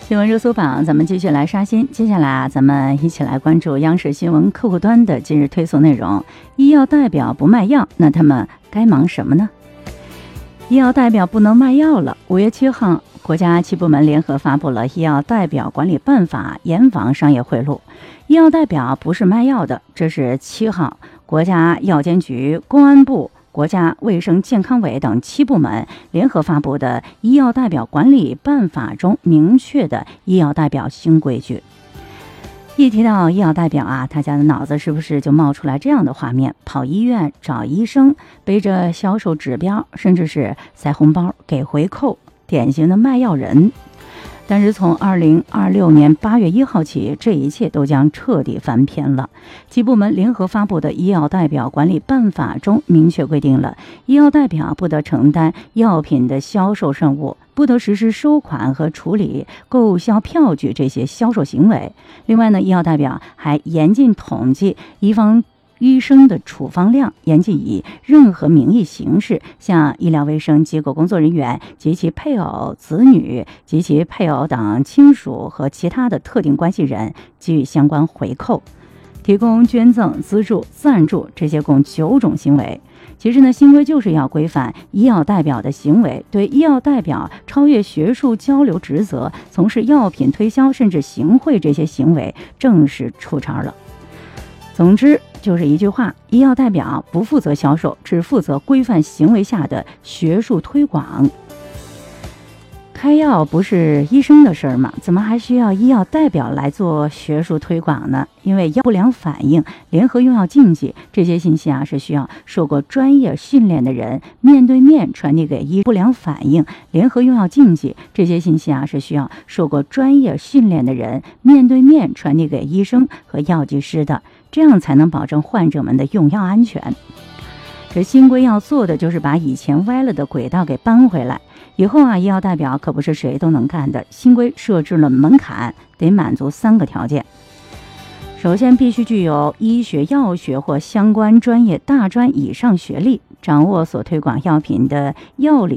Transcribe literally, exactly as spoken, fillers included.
新闻热搜榜，咱们继续来刷新。接下来啊，咱们一起来关注央视新闻客户端的今日推送内容。医药代表不卖药，那他们该忙什么呢？医药代表不能卖药了。五月七号，国家七部门联合发布了《医药代表管理办法》，严防商业贿赂。医药代表不是卖药的，这是七号国家药监局、公安部、国家卫生健康委等七部门联合发布的《医药代表管理办法》中明确的医药代表新规矩。一提到医药代表啊，大家的脑子是不是就冒出来这样的画面：跑医院找医生，背着销售指标，甚至是塞红包给回扣，典型的卖药人。但是从二零二六年八月一号起，这一切都将彻底翻篇了。七部门联合发布的《医药代表管理办法》中明确规定了，医药代表不得承担药品的销售任务，不得实施收款和处理购销票据这些销售行为。另外呢，医药代表还严禁统计医方医生的处方量，严禁以任何名义形式向医疗卫生机构工作人员及其配偶、子女及其配偶等亲属和其他的特定关系人给予相关回扣、提供捐赠、资助、赞助，这些共九种行为。其实呢，新规就是要规范医药代表的行为，对医药代表超越学术交流职责，从事药品推销甚至行贿这些行为正式出岔了。总之就是一句话，医药代表不负责销售，只负责规范行为下的学术推广。开药不是医生的事儿吗？怎么还需要医药代表来做学术推广呢？因为药不良反应、联合用药禁忌这些信息啊，是需要受过专业训练的人面对面传递给医不良反应、联合用药禁忌这些信息啊，是需要受过专业训练的人面对面传递给医生和药剂师的，这样才能保证患者们的用药安全。这新规要做的就是把以前歪了的轨道给搬回来。以后啊，医药代表可不是谁都能干的。新规设置了门槛，得满足三个条件。首先，必须具有医学、药学或相关专业大专以上学历，掌握所推广药品的药理